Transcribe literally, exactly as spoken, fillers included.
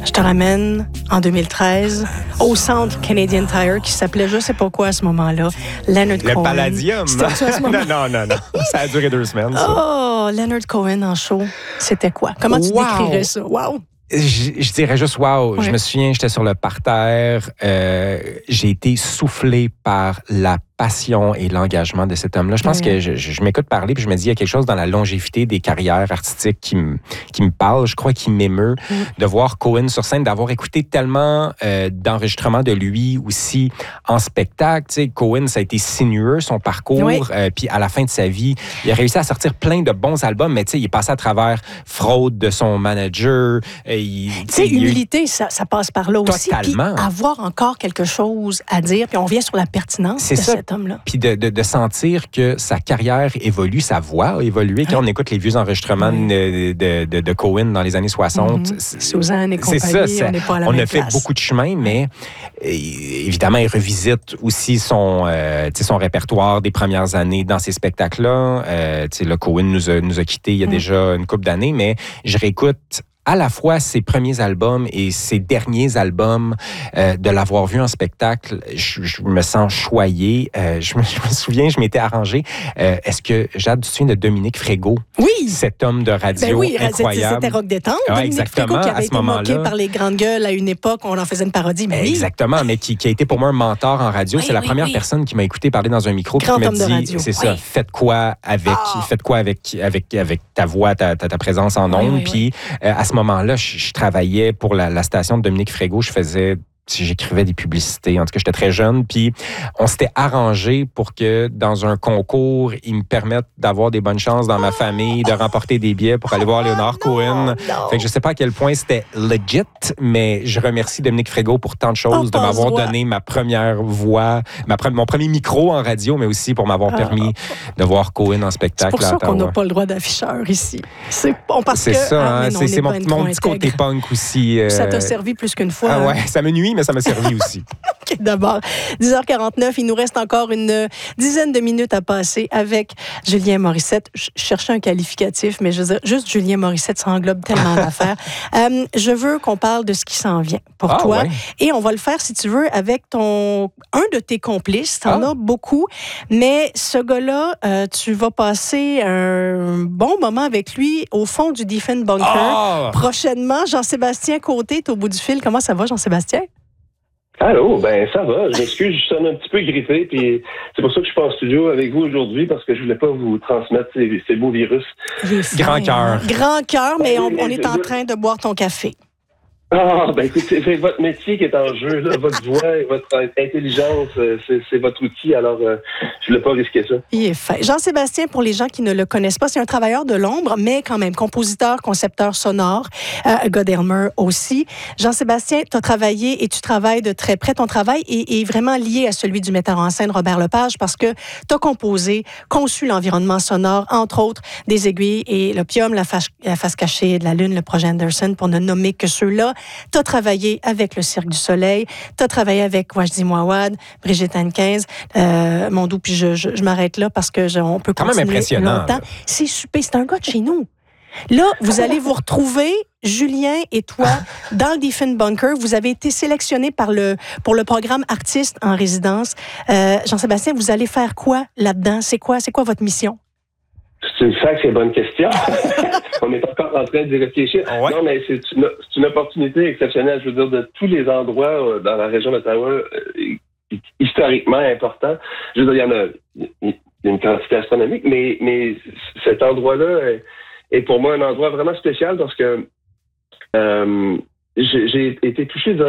Je te ramène en deux mille treize au centre Canadian Tire qui s'appelait, je ne sais pas quoi à ce moment-là, Leonard Le Cohen. Palladium. C'était ça à ce moment? non, non, non, non. Ça a duré deux semaines, ça. Oh, Leonard Cohen en show, c'était quoi? Comment tu Wow. décrirais ça? Wow! Je, je dirais juste wow. Ouais. Je me souviens, j'étais sur le parterre. Euh, j'ai été soufflé par la passion et l'engagement de cet homme-là. Je pense Oui. que je, je, je m'écoute parler puis je me dis il y a quelque chose dans la longévité des carrières artistiques qui me qui me parle. Je crois qu'il m'émeut mm. de voir Cohen sur scène, d'avoir écouté tellement euh, d'enregistrements de lui aussi en spectacle. Tu sais, Cohen, ça a été sinueux son parcours. Oui. Euh, puis à la fin de sa vie, il a réussi à sortir plein de bons albums, mais tu sais, il est passé à travers fraude de son manager. Euh, Tu sais, humilité, ça, ça passe par là aussi. Totalement. Puis avoir encore quelque chose à dire. Puis on revient sur la pertinence c'est de ça. cet homme-là. Puis de, de, de sentir que sa carrière évolue, sa voix a évolué. Quand on écoute les vieux enregistrements oui. de, de, de, de Cohen dans les années soixante. Mm-hmm. Suzanne et compagnie, c'est ça, c'est, on n'est pas à la on même a fait place. beaucoup de chemin, mais évidemment, il revisite aussi son, euh, son répertoire des premières années dans ces spectacles-là. Euh, le Cohen nous a, nous a quittés il y a mm. déjà une couple d'années, mais je réécoute à la fois ses premiers albums et ses derniers albums, euh, de l'avoir vu en spectacle, je, je me sens choyé. Euh, je, me, je me souviens, je m'étais arrangé. Euh, est-ce que, Jade, tu te souviens de Dominique Frégo? Oui! Cet homme de radio ben oui, incroyable. C'était Rock Détente. Ah, Dominique exactement, Frégo qui à avait ce été moment-là. moqué par les grandes gueules à une époque, on en faisait une parodie. Mais oui. Exactement, mais qui, qui a été pour moi un mentor en radio. Oui, c'est la oui, première oui. personne qui m'a écouté parler dans un micro. Grand qui m'a homme de dit, radio. c'est oui. ça, faites quoi avec, oh. faites quoi avec, avec, avec ta voix, ta, ta, ta présence en ondes. Oui, oui, Puis oui. euh, à ce moment-là, je, je travaillais pour la, la station de Dominique Frégo. Je faisais... J'écrivais des publicités. En tout cas, j'étais très jeune. Puis, on s'était arrangé pour que, dans un concours, ils me permettent d'avoir des bonnes chances dans ma famille, de remporter des billets pour aller voir Leonard oh, Cohen. Non. Fait que je sais pas à quel point c'était legit, mais je remercie Dominique Frégo pour tant de choses, on de m'avoir droit. donné ma première voix, ma pre- mon premier micro en radio, mais aussi pour m'avoir ah. permis de voir Cohen en spectacle. C'est pour ça qu'on n'a pas le droit d'afficheur ici. C'est, on, parce c'est que, ça, ah, hein, non, c'est, c'est mon, mon petit côté punk aussi. Euh... Ça t'a servi plus qu'une fois. Ah ouais, hein? Ça me nuit, mais ça m'a servi aussi. OK, d'abord, dix heures quarante-neuf, il nous reste encore une dizaine de minutes à passer avec Julien Morissette. Je cherchais un qualificatif, mais je veux dire, juste Julien Morissette, ça englobe tellement d'affaires. Euh, je veux qu'on parle de ce qui s'en vient pour ah, toi. Ouais. Et on va le faire, si tu veux, avec ton un de tes complices. Tu en ah. as beaucoup. Mais ce gars-là, euh, tu vas passer un bon moment avec lui au fond du Defend Bunker. Ah. Prochainement, Jean-Sébastien Côté est au bout du fil. Comment ça va, Jean-Sébastien? Allô, ben ça va. Je m'excuse, je sonne un petit peu grippé, puis c'est pour ça que je suis pas en studio avec vous aujourd'hui, parce que je voulais pas vous transmettre ces, ces beaux virus. Grand cœur. Grand cœur, mais on, on est en train de boire ton café. Ah, ben écoutez, c'est votre métier qui est en jeu, là. Votre voix et votre intelligence, c'est, c'est votre outil, alors euh, je ne voulais pas risquer ça. Il est fait. Jean-Sébastien, pour les gens qui ne le connaissent pas, c'est un travailleur de l'ombre, mais quand même compositeur, concepteur sonore, euh, Godelmer aussi. Jean-Sébastien, tu as travaillé et tu travailles de très près. Ton travail est, est vraiment lié à celui du metteur en scène Robert Lepage parce que tu as composé, conçu l'environnement sonore, entre autres, des aiguilles et l'opium, la face, la face cachée de la Lune, le projet Anderson, pour ne nommer que ceux-là. Tu as travaillé avec le Cirque du Soleil, tu as travaillé avec Wajdi Mouawad, Brigitte Hankins, euh, mon doux, puis je, je, je m'arrête là parce que je, on peut quand continuer même impressionnant, longtemps. Là. C'est super, c'est un gars de chez nous. Là, vous allez vous retrouver, Julien et toi, dans le Defend Bunker. Vous avez été sélectionné par le, pour le programme Artistes en résidence. Euh, Jean-Sébastien, vous allez faire quoi là-dedans? C'est quoi, c'est quoi votre mission? C'est une sacrée bonne question. On est encore en train d'y réfléchir. Ouais. Non, mais c'est une, c'est une opportunité exceptionnelle. Je veux dire, de tous les endroits dans la région d'Ottawa, euh, historiquement importants, je veux dire, il y en a, il y a une quantité astronomique, mais, mais cet endroit-là est, est pour moi un endroit vraiment spécial parce que euh, j'ai, j'ai été touché